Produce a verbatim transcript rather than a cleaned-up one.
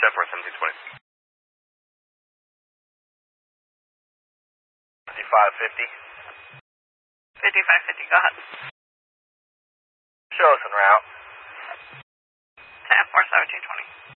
ten four, seventeen twenty. fifty-five fifty. fifty-five fifty, go ahead. Show us en route. ten four, seventeen twenty.